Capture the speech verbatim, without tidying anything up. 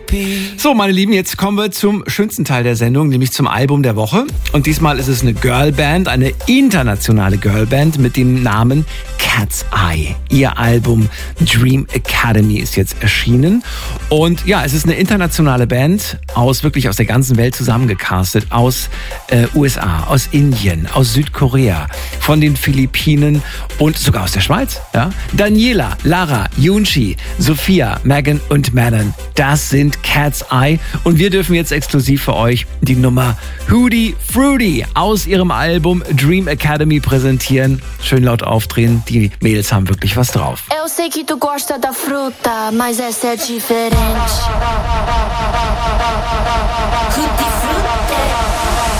So, meine Lieben, jetzt kommen wir zum schönsten Teil der Sendung, nämlich zum Album der Woche. Und diesmal ist es eine Girlband, eine internationale Girlband mit dem Namen Cat's Eye. Ihr Album Dream Academy ist jetzt erschienen. Und ja, es ist eine internationale Band aus wirklich aus der ganzen Welt zusammengecastet. Aus äh, U S A, aus Indien, aus Südkorea, von den Philippinen und sogar aus der Schweiz. Ja? Daniela, Lara, Yunchi, Sophia, Megan und Manon. Das sind Cat's Eye. Und wir dürfen jetzt exklusiv für euch die Nummer Hootie Fruity aus ihrem Album Dream Academy präsentieren. Schön laut aufdrehen. Die Mädels haben wirklich was drauf. Eu sei que tu gosta da fruta, mas essa é diferente. Hootie Fruity.